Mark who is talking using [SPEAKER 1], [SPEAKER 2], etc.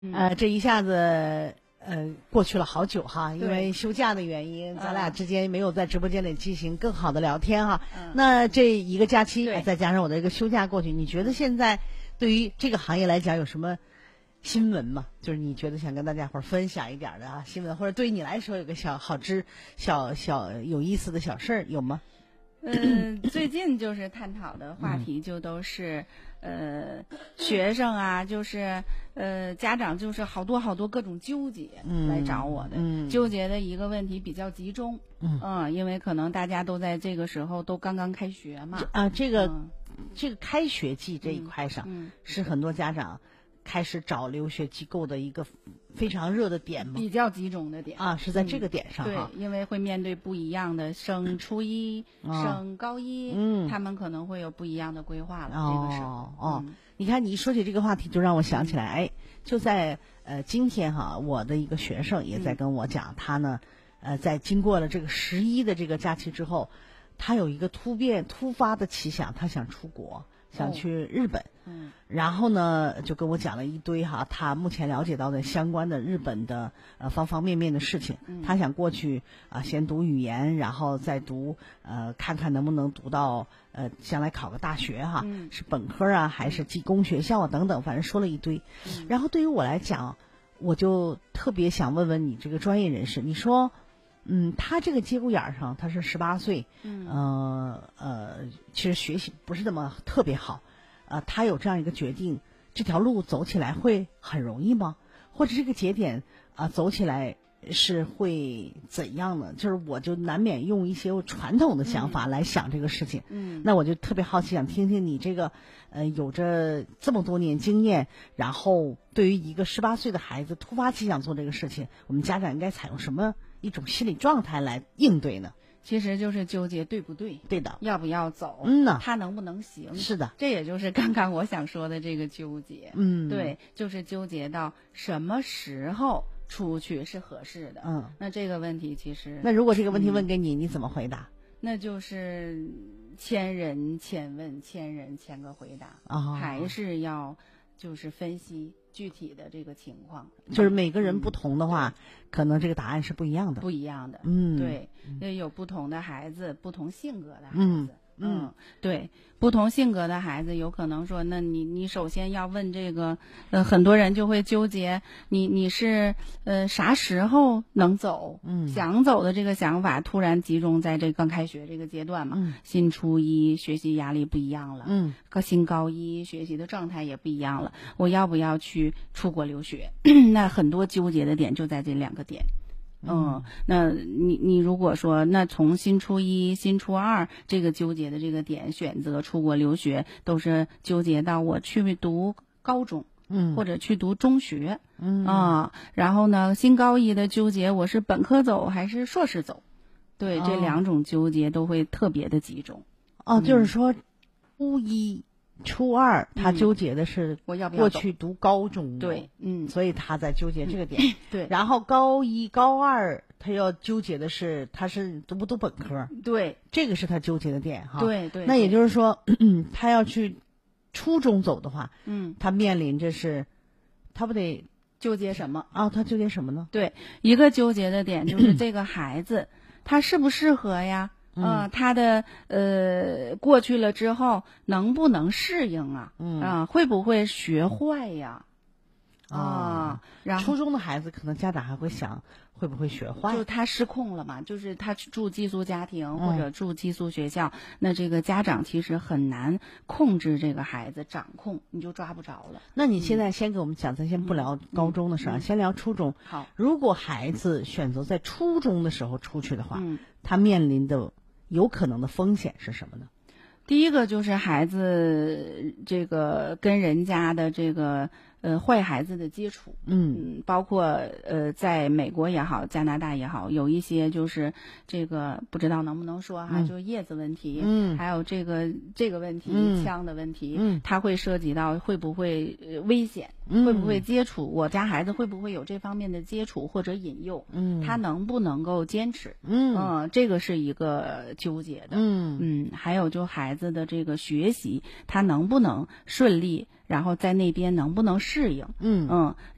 [SPEAKER 1] 这一下子过去了好久哈，因为休假的原因，咱俩之间没有在直播间里进行更好的聊天哈。那这一个假期，再加上我的这个休假过去，你觉得现在对于这个行业来讲有什么新闻吗？就是你觉得想跟大家伙儿分享一点的啊新闻，或者对于你来说有个小有意思的小事儿有吗？
[SPEAKER 2] 最近就是探讨的话题就都是学生啊，就是家长就是好多各种纠结来找我的，纠结的一个问题比较集中，因为可能大家都在这个时候都刚刚开学嘛，
[SPEAKER 1] 这个开学季这一块上，是很多家长开始找留学机构的一个非常热的点吗？
[SPEAKER 2] 比较集中的点
[SPEAKER 1] 啊，是在这个点上哈。
[SPEAKER 2] 对，因为会面对不一样的升初一、升高一，他们可能会有不一样的规划了。这个是
[SPEAKER 1] 你看你一说起这个话题，就让我想起来，就在今天哈，我的一个学生也在跟我讲，他呢在经过了这个11的这个假期之后，他有一个突发的奇想，他想出国。想去日本，然后呢，就跟我讲了一堆哈，他目前了解到的相关的日本的方方面面的事情。他想过去先读语言，然后再读看看能不能读到将来考个大学哈，是本科啊还是技工学校啊等等，反正说了一堆。然后对于我来讲，我就特别想问问你这个专业人士，你说。他这个节骨眼上，他是18岁，其实学习不是那么特别好，他有这样一个决定，这条路走起来会很容易吗？或者这个节点走起来是会怎样呢？就是我就难免用一些传统的想法来想这个事情，那我就特别好奇，想听听你这个有着这么多年经验，然后对于一个18岁的孩子突发奇想做这个事情，我们家长应该采用什么一种心理状态来应对呢？
[SPEAKER 2] 其实就是纠结对不对，
[SPEAKER 1] 对的，
[SPEAKER 2] 要不要走，他能不能行？
[SPEAKER 1] 是的，
[SPEAKER 2] 这也就是刚刚我想说的这个纠结，对，就是纠结到什么时候出去是合适的。那这个问题其实，
[SPEAKER 1] 那如果这个问题问给你，你怎么回答？
[SPEAKER 2] 那就是千人千问，千人千个回答，还是要就是分析具体的这个情况，
[SPEAKER 1] 就是每个人不同的话，可能这个答案是不一样的。
[SPEAKER 2] 对，有不同的孩子，不同性格的孩子。对，不同性格的孩子有可能说，那你首先要问这个，很多人就会纠结，你是啥时候能走？想走的这个想法突然集中在这刚开学这个阶段嘛，新初一学习压力不一样了，新高一学习的状态也不一样了，我要不要去出国留学？那很多纠结的点就在这2个点。那你如果说那从新初一、新初二这个纠结的这个点选择出国留学，都是纠结到我去读高中，或者去读中学，然后呢，新高一的纠结我是本科走还是硕士走，对，这2种纠结都会特别的集中。
[SPEAKER 1] 就是说初一、初二他纠结的是
[SPEAKER 2] 我要不要
[SPEAKER 1] 过去读高中，
[SPEAKER 2] 对，
[SPEAKER 1] 所以他在纠结这个点。
[SPEAKER 2] 对，
[SPEAKER 1] 然后高一、高二他要纠结的是他是读不读本科，
[SPEAKER 2] 对，
[SPEAKER 1] 这个是他纠结的点哈。
[SPEAKER 2] 对，
[SPEAKER 1] 那也就是说，他要去初中走的话，他面临着是，他不得
[SPEAKER 2] 纠结什么
[SPEAKER 1] 他纠结什么呢？
[SPEAKER 2] 对，一个纠结的点就是这个孩子他适不适合呀？他的过去了之后能不能适应啊？会不会学坏呀？然后
[SPEAKER 1] 初中的孩子可能家长还会想会不会学坏，
[SPEAKER 2] 就他失控了嘛，就是他住寄宿家庭或者住寄宿学校，那这个家长其实很难控制这个孩子，掌控你就抓不着了。
[SPEAKER 1] 那你现在先给我们讲，咱先不聊高中的事儿，先聊初中。
[SPEAKER 2] 好，
[SPEAKER 1] 如果孩子选择在初中的时候出去的话，他面临的有可能的风险是什么呢？
[SPEAKER 2] 第一个就是孩子这个跟人家的这个坏孩子的接触，包括在美国也好，加拿大也好，有一些就是这个不知道能不能说哈，就是叶子问题，还有这个问题，枪的问题，它会涉及到会不会危险，会不会接触，我家孩子会不会有这方面的接触或者引诱，他能不能够坚持，这个是一个纠结的，还有就孩子的这个学习，他能不能顺利，然后在那边能不能适应，